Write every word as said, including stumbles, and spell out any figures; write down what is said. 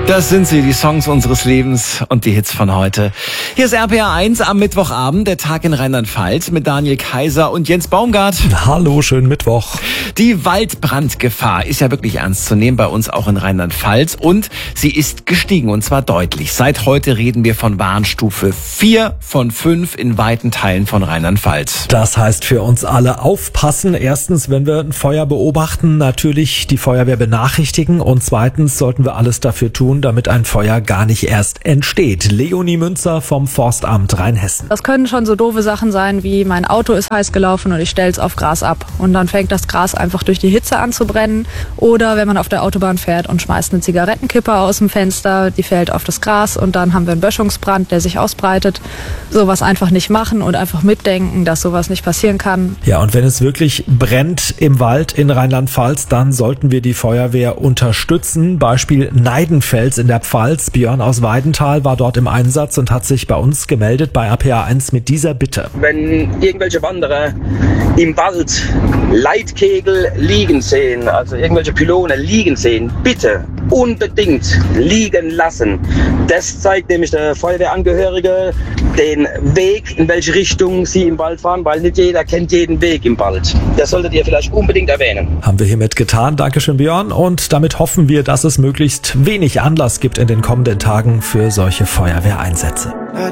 Das sind sie, die Songs unseres Lebens und die Hits von heute. Hier ist R P R eins am Mittwochabend, der Tag in Rheinland-Pfalz mit Daniel Kaiser und Jens Baumgart. Hallo, schönen Mittwoch. Die Waldbrandgefahr ist ja wirklich ernst zu nehmen, bei uns auch in Rheinland-Pfalz. Und sie ist gestiegen, und zwar deutlich. Seit heute reden wir von Warnstufe vier von fünf in weiten Teilen von Rheinland-Pfalz. Das heißt für uns alle aufpassen. Erstens, wenn wir ein Feuer beobachten, natürlich die Feuerwehr benachrichtigen. Und zweitens sollten wir alles dafür tun, damit ein Feuer gar nicht erst entsteht. Leonie Münzer vom Forstamt Rheinhessen. Das können schon so doofe Sachen sein, wie mein Auto ist heiß gelaufen und ich stelle es auf Gras ab. Und dann fängt das Gras einfach durch die Hitze an zu brennen. Oder wenn man auf der Autobahn fährt und schmeißt eine Zigarettenkippe aus dem Fenster, die fällt auf das Gras und dann haben wir einen Böschungsbrand, der sich ausbreitet. Sowas einfach nicht machen und einfach mitdenken, dass sowas nicht passieren kann. Ja, und wenn es wirklich brennt im Wald in Rheinland-Pfalz, dann sollten wir die Feuerwehr unterstützen. Beispiel Neidenfels in der Pfalz. Björn aus Weidenthal war dort im Einsatz und hat sich bei uns gemeldet bei R P R eins mit dieser Bitte. Wenn irgendwelche Wanderer im Wald Leitkegel liegen sehen, also irgendwelche Pylone liegen sehen, bitte unbedingt liegen lassen. Das zeigt nämlich der Feuerwehrangehörige den Weg, in welche Richtung sie im Wald fahren, weil nicht jeder kennt jeden Weg im Wald. Das solltet ihr vielleicht unbedingt erwähnen. Haben wir hiermit getan. Dankeschön, Björn. Und damit hoffen wir, dass es möglichst wenig Anlass gibt in den kommenden Tagen für solche Feuerwehreinsätze.